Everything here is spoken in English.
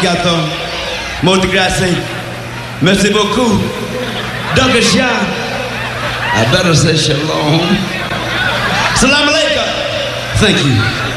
Arigato. Molto grazie. Merci beaucoup. Dankeschön. I better say shalom. Salam alaikum. Thank you.